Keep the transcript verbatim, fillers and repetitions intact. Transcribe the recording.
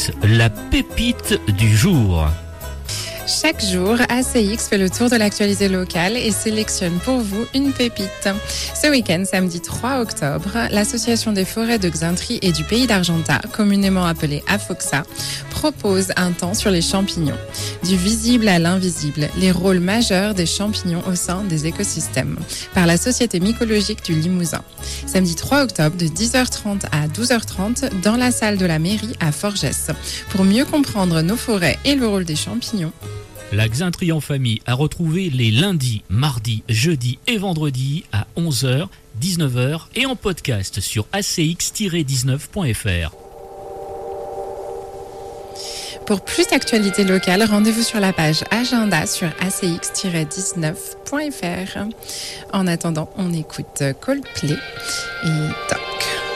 La pépite du jour. Chaque jour, A C X fait le tour de l'actualité locale et sélectionne pour vous une pépite. Ce week-end, samedi trois octobre, l'Association des forêts de Xaintry et du Pays d'Argentat, communément appelée AFOXA, propose un temps sur les champignons. Du visible à l'invisible, les rôles majeurs des champignons au sein des écosystèmes, par la Société mycologique du Limousin. Samedi trois octobre, de dix heures trente à douze heures trente, dans la salle de la mairie à Forgès. Pour mieux comprendre nos forêts et le rôle des champignons, La Xaintry en famille a retrouvé les lundis, mardis, jeudis et vendredis à onze heures, dix-neuf heures et en podcast sur a c x tiret dix-neuf point f r. Pour plus d'actualités locales, rendez-vous sur la page agenda sur a c x tiret dix-neuf point f r. En attendant, on écoute Coldplay et Doc.